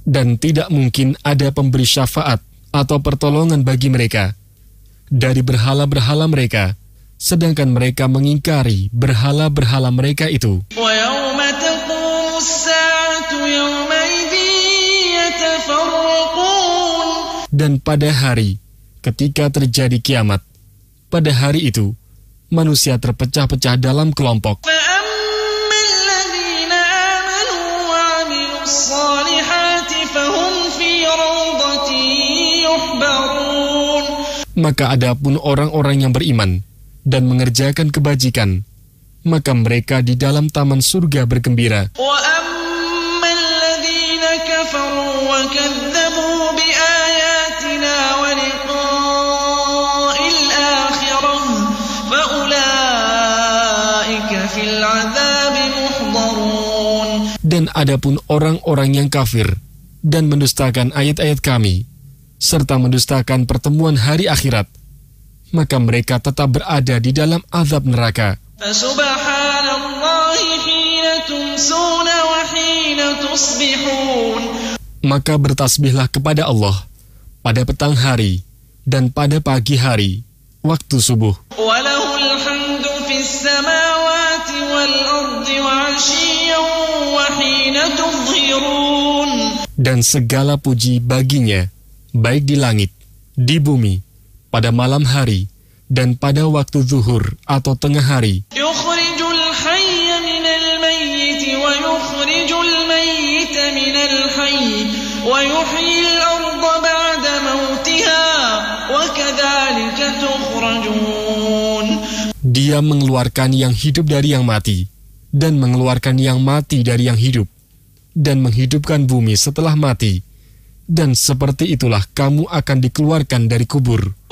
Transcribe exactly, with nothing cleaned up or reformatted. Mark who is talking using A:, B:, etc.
A: Dan tidak mungkin ada pemberi syafaat atau pertolongan bagi mereka dari berhala-berhala mereka, sedangkan mereka mengingkari berhala-berhala mereka itu. Dan pada hari ketika terjadi kiamat, pada hari itu manusia terpecah-pecah dalam kelompok. Maka adapun orang-orang yang beriman dan mengerjakan kebajikan, maka mereka di dalam taman surga bergembira. Dan adapun orang-orang yang kafir dan mendustakan ayat-ayat kami, serta mendustakan pertemuan hari akhirat, maka mereka tetap berada di dalam azab neraka. Maka bertasbihlah kepada Allah pada petang hari dan pada pagi hari, waktu subuh. Dan segala puji baginya, baik di langit, di bumi, pada malam hari, dan pada waktu zuhur atau tengah hari. Dia mengeluarkan yang hidup dari yang mati, dan mengeluarkan yang mati dari yang hidup, dan menghidupkan bumi setelah mati, dan seperti itulah kamu akan dikeluarkan dari kubur.